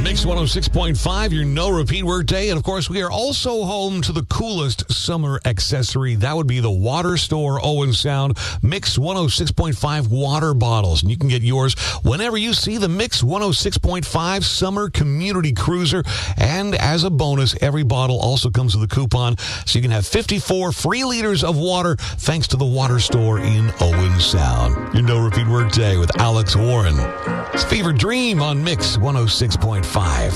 Mix 106.5, your no repeat workday. And of course, we are also home to the coolest summer accessory. That would be the Water Store Owen Sound Mix 106.5 water bottles. And you can get yours whenever you see the Mix 106.5 Summer Community Cruiser. And as a bonus, every bottle also comes with a coupon. So you can have 54 free liters of water thanks to the Water Store in Owen Sound. Your no repeat workday with Alex Warren. It's Fever Dream on Mix 106.5.